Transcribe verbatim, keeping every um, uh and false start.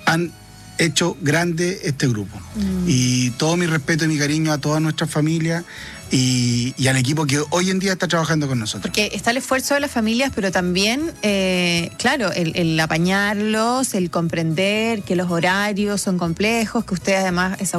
han hecho grande este grupo. Mm. Y todo mi respeto y mi cariño a toda nuestra familia y, y al equipo que hoy en día está trabajando con nosotros. Porque está el esfuerzo de las familias, pero también, eh, claro, el, el apañarlos, el comprender que los horarios son complejos, que ustedes además, esa